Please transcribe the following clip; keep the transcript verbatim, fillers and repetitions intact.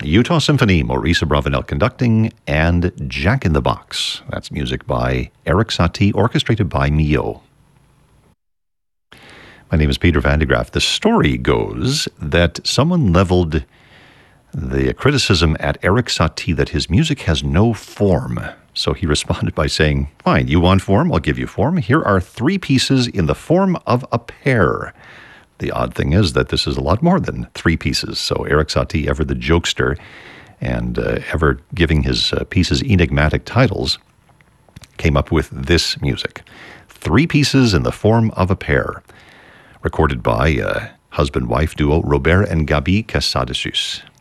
Utah Symphony, Maurice Abravanel conducting, and Jack in the Box. That's music by Erik Satie, orchestrated by Mio. My name is Peter Van de Graaff. The story goes that someone leveled the criticism at Erik Satie that his music has no form. So he responded by saying, fine, you want form? I'll give you form. Here are three pieces in the form of a pair. The odd thing is that this is a lot more than three pieces. So Erik Satie, ever the jokester and uh, ever giving his uh, pieces enigmatic titles, came up with this music. Three pieces in the form of a pair. Recorded by uh, husband-wife duo Robert and Gabi Casadesus.